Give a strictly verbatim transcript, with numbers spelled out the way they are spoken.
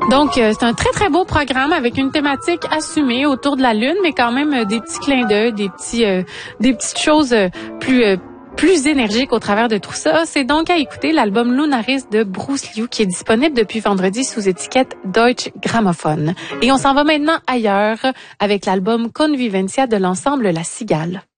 Donc, euh, c'est un très, très beau programme avec une thématique assumée autour de la Lune, mais quand même euh, des petits clins d'œil, des petits, euh, des petites choses euh, plus... Euh, plus énergiques au travers de tout ça. C'est donc à écouter l'album Lunaris de Bruce Liu qui est disponible depuis vendredi sous étiquette Deutsche Grammophon. Et on s'en va maintenant ailleurs avec l'album Convivencia de l'ensemble La Cigale.